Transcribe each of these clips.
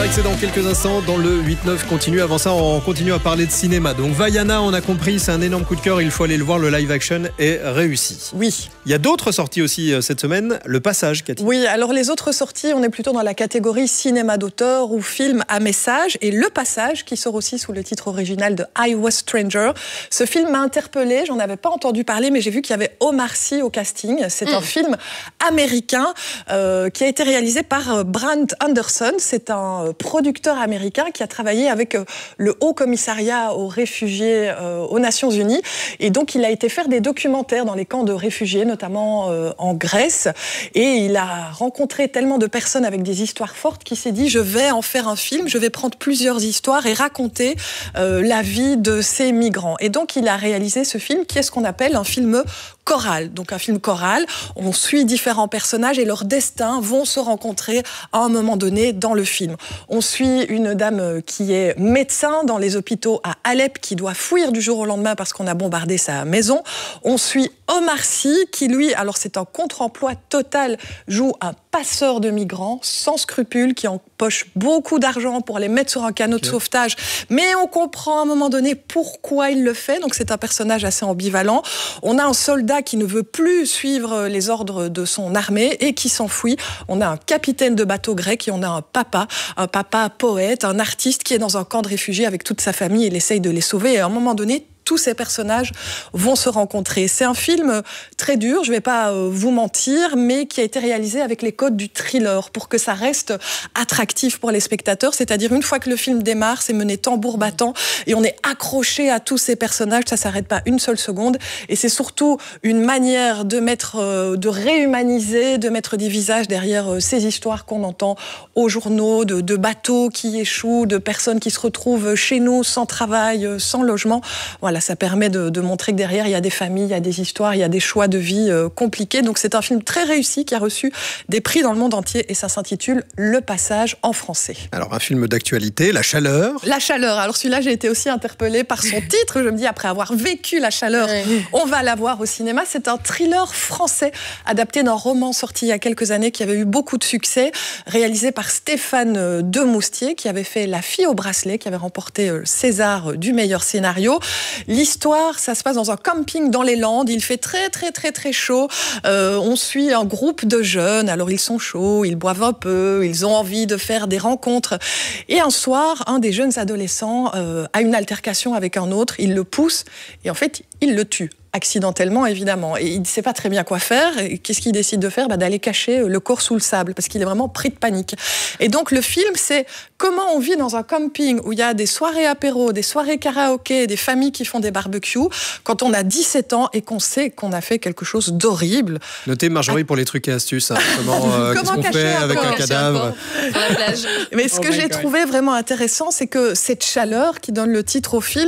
vrai que c'est dans quelques instants, dans le 8-9 continue. Avant ça, on continue à parler de cinéma. Donc Vaiana, on a compris, c'est un énorme coup de cœur. Il faut aller le voir, le live action est réussi. Oui. Il y a d'autres sorties aussi cette semaine. Le Passage, Cathy. Oui, alors les autres sorties, on est plutôt dans la catégorie cinéma d'auteur ou film à message. Et Le Passage, qui sort aussi sous le titre original de I Was Stranger. Ce film m'a interpellée, j'en avais pas entendu parler, mais j'ai vu qu'il y avait Omar Sy au casting. C'est un film américain qui a été réalisé par Brent Anderson. C'est un producteur américain qui a travaillé avec le Haut Commissariat aux réfugiés aux Nations Unies. Et donc, il a été faire des documentaires dans les camps de réfugiés, notamment en Grèce. Et il a rencontré tellement de personnes avec des histoires fortes qu'il s'est dit, je vais en faire un film, je vais prendre plusieurs histoires et raconter la vie de ces migrants. Et donc, il a réalisé ce film qui est ce qu'on appelle un film choral. Donc, un film choral, on suit différents personnages et leurs destins vont se rencontrer à un moment donné dans le film. On suit une dame qui est médecin dans les hôpitaux à Alep, qui doit fuir du jour au lendemain parce qu'on a bombardé sa maison. On suit Omar Sy, qui lui, alors c'est un contre-emploi total, joue un passeur de migrants sans scrupules, qui empoche beaucoup d'argent pour les mettre sur un canot de sauvetage. Mais on comprend à un moment donné pourquoi il le fait. Donc c'est un personnage assez ambivalent. On a un soldat qui ne veut plus suivre les ordres de son armée et qui s'enfuit. On a un capitaine de bateau grec et on a un papa poète, un artiste qui est dans un camp de réfugiés avec toute sa famille. Il essaye de les sauver et à un moment donné, tous ces personnages vont se rencontrer. C'est un film très dur, je ne vais pas vous mentir, mais qui a été réalisé avec les codes du thriller pour que ça reste attractif pour les spectateurs. C'est-à-dire, une fois que le film démarre, c'est mené tambour battant et on est accroché à tous ces personnages. Ça ne s'arrête pas une seule seconde. Et c'est surtout une manière de réhumaniser, de mettre des visages derrière ces histoires qu'on entend aux journaux, de bateaux qui échouent, de personnes qui se retrouvent chez nous sans travail, sans logement. Voilà, ça permet de montrer que derrière, il y a des familles, il y a des histoires, il y a des choix de vie compliqués. Donc c'est un film très réussi qui a reçu des prix dans le monde entier et ça s'intitule Le Passage en français. Alors un film d'actualité, La Chaleur. La Chaleur. Alors celui-là, j'ai été aussi interpellée par son titre. Je me dis, après avoir vécu La Chaleur, on va la voir au cinéma. C'est un thriller français adapté d'un roman sorti il y a quelques années qui avait eu beaucoup de succès, réalisé par Stéphane Demoustier, qui avait fait La Fille au bracelet, qui avait remporté le César du meilleur scénario. L'histoire, ça se passe dans un camping dans les Landes. Il fait très, très, très, très chaud. On suit un groupe de jeunes. Alors, ils sont chauds, ils boivent un peu, ils ont envie de faire des rencontres. Et un soir, un des jeunes adolescents a une altercation avec un autre. Il le pousse et en fait, il le tue. Accidentellement, évidemment. Et il ne sait pas très bien quoi faire. Et qu'est-ce qu'il décide de faire ? D'aller cacher le corps sous le sable, parce qu'il est vraiment pris de panique. Et donc, le film, c'est comment on vit dans un camping où il y a des soirées apéro, des soirées karaoké, des familles qui font des barbecues, quand on a 17 ans et qu'on sait qu'on a fait quelque chose d'horrible. Notez Marjorie pour les trucs et astuces. Hein. Qu'est-ce qu'on fait avec un cadavre sur la plage. Mais ce que j'ai trouvé vraiment intéressant, c'est que cette chaleur qui donne le titre au film,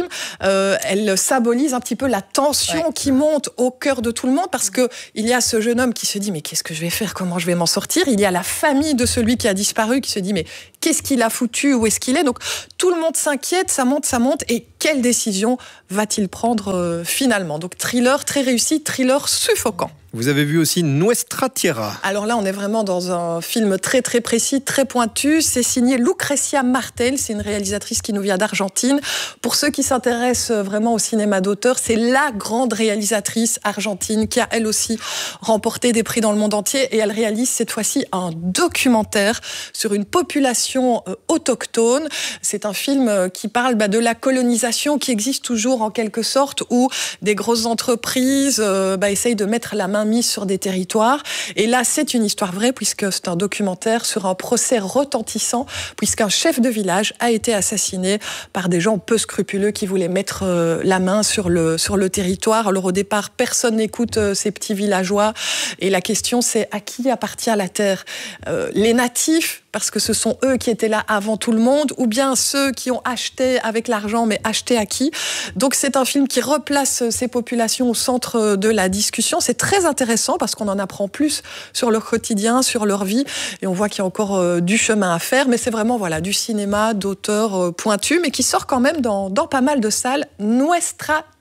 elle symbolise un petit peu la tension qui monte au cœur de tout le monde, parce que il y a ce jeune homme qui se dit mais qu'est-ce que je vais faire, comment je vais m'en sortir. Il y a la famille de celui qui a disparu qui se dit mais qu'est-ce qu'il a foutu, où est-ce qu'il est. Donc tout le monde s'inquiète, ça monte et quelle décision va-t-il prendre finalement. Donc thriller très réussi, thriller suffocant. Vous avez vu aussi Nuestra Tierra. Alors là, on est vraiment dans un film très très précis, très pointu. C'est signé Lucrecia Martel, c'est une réalisatrice qui nous vient d'Argentine. Pour ceux qui s'intéressent vraiment au cinéma d'auteur, c'est la grande réalisatrice argentine qui a elle aussi remporté des prix dans le monde entier et elle réalise cette fois-ci un documentaire sur une population autochtone. C'est un film qui parle de la colonisation qui existe toujours en quelque sorte, où des grosses entreprises essayent de mettre la main mise sur des territoires. Et là, c'est une histoire vraie puisque c'est un documentaire sur un procès retentissant puisqu'un chef de village a été assassiné par des gens peu scrupuleux qui voulaient mettre la main sur le territoire. Alors au départ, personne n'écoute ces petits villageois et la question c'est à qui appartient la terre ? Les natifs, parce que ce sont eux qui étaient là avant tout le monde, ou bien ceux qui ont acheté avec l'argent, mais acheté à qui ? Donc c'est un film qui replace ces populations au centre de la discussion. C'est très intéressant parce qu'on en apprend plus sur leur quotidien, sur leur vie, et on voit qu'il y a encore du chemin à faire, mais c'est vraiment du cinéma d'auteur pointu, mais qui sort quand même dans pas mal de salles. Nuestra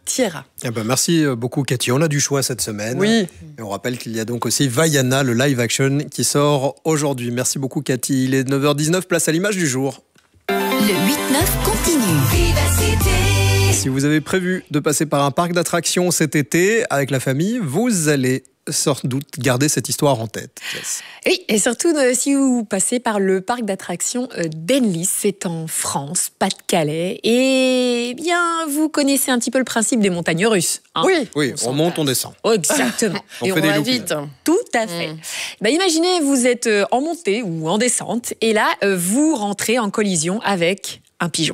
Tierra. Eh ben, merci beaucoup Cathy, on a du choix cette semaine. Oui. Et on rappelle qu'il y a donc aussi Vaiana, le live action qui sort aujourd'hui. Merci beaucoup Cathy, il est 9h19, place à l'image du jour. Le 8-9 continue. Vivacité. Si vous avez prévu de passer par un parc d'attractions cet été avec la famille, vous allez sans doute garder cette histoire en tête. Yes. Oui, et surtout si vous passez par le parc d'attractions d'Enlis, c'est en France, Pas-de-Calais, et bien vous connaissez un petit peu le principe des montagnes russes. Hein. Oui, on monte, on descend. Oh, exactement. On fait des va loopings. vite. Tout à fait. Imaginez, vous êtes en montée ou en descente, et là, vous rentrez en collision avec un pigeon.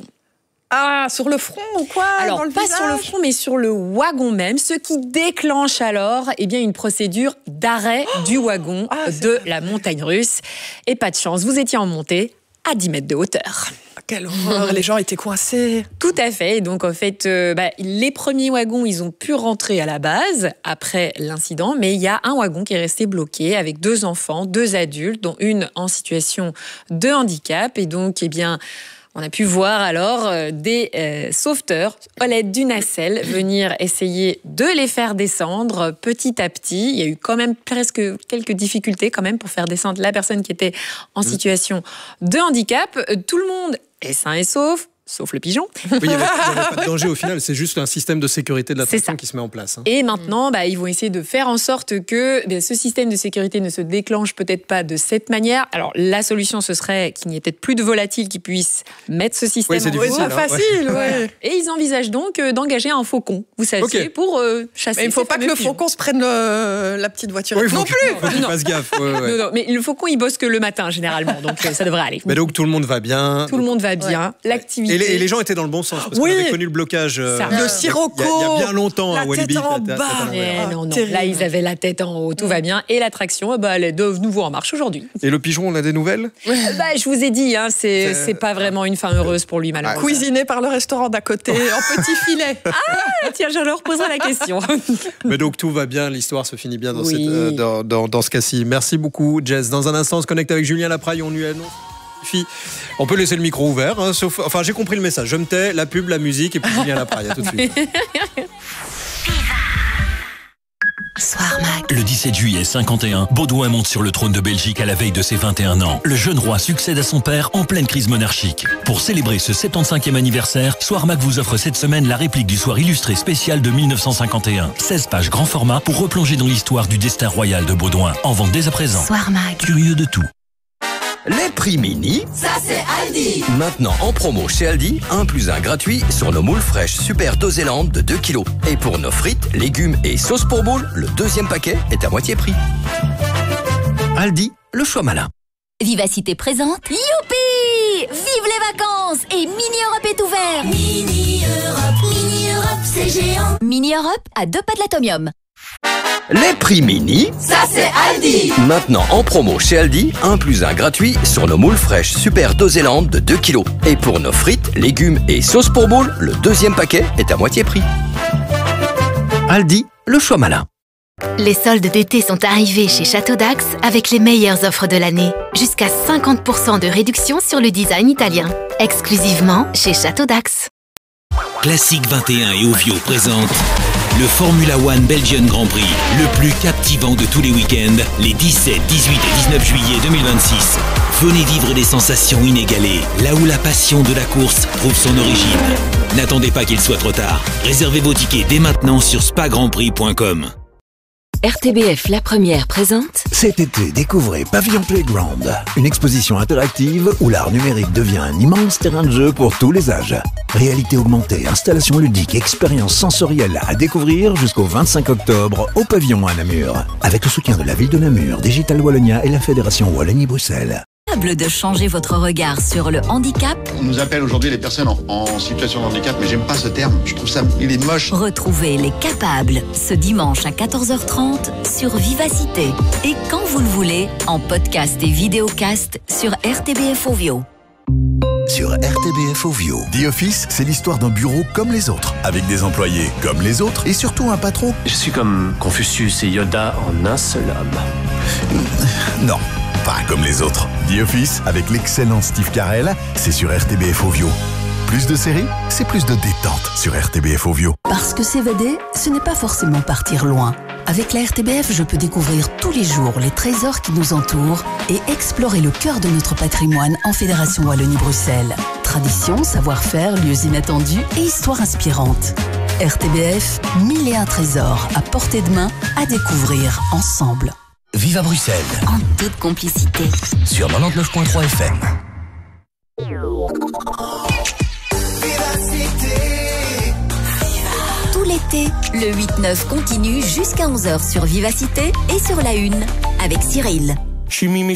Ah, sur le front ou quoi? Alors, dans le pas visage? sur le front, mais sur le wagon même, ce qui déclenche alors une procédure d'arrêt du wagon de la montagne russe. Et pas de chance, vous étiez en montée à 10 mètres de hauteur. Quelle horreur, les gens étaient coincés. Tout à fait. Donc, en fait, les premiers wagons, ils ont pu rentrer à la base après l'incident, mais il y a un wagon qui est resté bloqué avec 2 enfants, 2 adultes, dont une en situation de handicap. Et donc, on a pu voir alors des sauveteurs, à l'aide d'une nacelle, venir essayer de les faire descendre petit à petit. Il y a eu quand même presque quelques difficultés quand même pour faire descendre la personne qui était en situation de handicap. Tout le monde est sain et sauf le pigeon. Oui, il n'y avait pas de danger au final, c'est juste un système de sécurité de l'attraction C'est ça. qui se met en place. Et maintenant, ils vont essayer de faire en sorte que ce système de sécurité ne se déclenche peut-être pas de cette manière. Alors, la solution, ce serait qu'il n'y ait peut-être plus de volatiles qui puissent mettre ce système c'est en difficile, route. hein. Facile, ouais. Et ils envisagent donc d'engager un faucon, vous savez, pour chasser. Mais il ne faut ces pas que fameux le pigeons. faucon se prenne la petite voiture. Oui, non plus. Faut qu'il fasse gaffe. Ouais. Non, mais le faucon, il bosse que le matin, généralement, donc ça devrait aller. Mais donc tout le monde va bien. Tout le monde va bien, l'activité... Et les gens étaient dans le bon sens, parce qu'on avait connu le blocage Le sirocco. il y a bien longtemps à la Walibi. tête en bas. Non, terrible. là, ils avaient la tête en haut, tout va bien. Et l'attraction, elle est de nouveau en marche aujourd'hui. Et le pigeon, on a des nouvelles? Je vous ai dit, c'est pas vraiment une fin heureuse pour lui, malheureusement. Cuisiné par le restaurant d'à côté, en petit filet. Tiens, je leur poserai la question. Mais donc tout va bien, l'histoire se finit bien dans, Oui. dans ce cas-ci. Merci beaucoup, Jess. Dans un instant, on se connecte avec Julien Lapraille. On lui annonce. On peut laisser le micro ouvert, hein, sauf. Enfin, j'ai compris le message. Je me tais, la pub, la musique et puis Julien Lapraille. À tout de suite. Soir Mag. Le 17 juillet 51, Baudouin monte sur le trône de Belgique à la veille de ses 21 ans. Le jeune roi succède à son père en pleine crise monarchique. Pour célébrer ce 75e anniversaire, Soir Mag vous offre cette semaine la réplique du soir illustré spécial de 1951. 16 pages grand format pour replonger dans l'histoire du destin royal de Baudouin. En vente dès à présent. Soir Mag. Curieux de tout. Les prix mini, Ça c'est Aldi. maintenant en promo chez Aldi, 1 + 1 gratuit sur nos moules fraîches Super Dosélande de 2 kg. Et pour nos frites, légumes et sauces pour boules, le 2e paquet est à moitié prix. Aldi, le choix malin. Vivacité présente. Youpi! Vive les vacances! Et Mini Europe est ouvert. Mini Europe, c'est géant. Mini Europe à 2 pas de l'atomium. Les prix mini, Ça c'est Aldi. maintenant en promo chez Aldi, 1 + 1 gratuit sur nos moules fraîches Super Dosélande de 2 kg. Et pour nos frites, légumes et sauces pour boules, le 2e paquet est à moitié prix. Aldi, le choix malin. Les soldes d'été sont arrivés chez Château d'Ax avec les meilleures offres de l'année. Jusqu'à 50% de réduction sur le design italien. Exclusivement chez Château d'Ax. Classique 21 et Ovio présente le Formula One Belgian Grand Prix, le plus captivant de tous les week-ends, les 17, 18 et 19 juillet 2026. Venez vivre des sensations inégalées, là où la passion de la course trouve son origine. N'attendez pas qu'il soit trop tard. Réservez vos tickets dès maintenant sur spagrandprix.com. RTBF La Première présente Cet été, découvrez Pavillon Playground, une exposition interactive où l'art numérique devient un immense terrain de jeu pour tous les âges. Réalité augmentée, installations ludiques, expériences sensorielles à découvrir jusqu'au 25 octobre au Pavillon à Namur. Avec le soutien de la ville de Namur, Digital Wallonia et la Fédération Wallonie-Bruxelles. De changer votre regard sur le handicap. On nous appelle aujourd'hui les personnes en situation de handicap, mais j'aime pas ce terme. Je trouve ça, il est moche. Retrouvez Les Capables ce dimanche à 14h30 sur Vivacité. Et quand vous le voulez, en podcast et vidéocast sur RTBF Ovio. Sur RTBF Ovio, The Office, c'est l'histoire d'un bureau comme les autres, avec des employés comme les autres et surtout un patron. Je suis comme Confucius et Yoda en un seul homme. Non, pas comme les autres. The Office, avec l'excellent Steve Carell, c'est sur RTBF Ovio. Plus de séries, c'est plus de détente sur RTBF Ovio. Parce que s'évader, ce n'est pas forcément partir loin. Avec la RTBF, je peux découvrir tous les jours les trésors qui nous entourent et explorer le cœur de notre patrimoine en Fédération Wallonie-Bruxelles. Tradition, savoir-faire, lieux inattendus et histoires inspirantes. RTBF, 1001 trésors à portée de main à découvrir ensemble. Vive à Bruxelles. En toute complicité. Sur 99.3 FM. Tout l'été, le 8-9 continue jusqu'à 11h sur Vivacité et sur la Une avec Cyril. Je suis Mimi.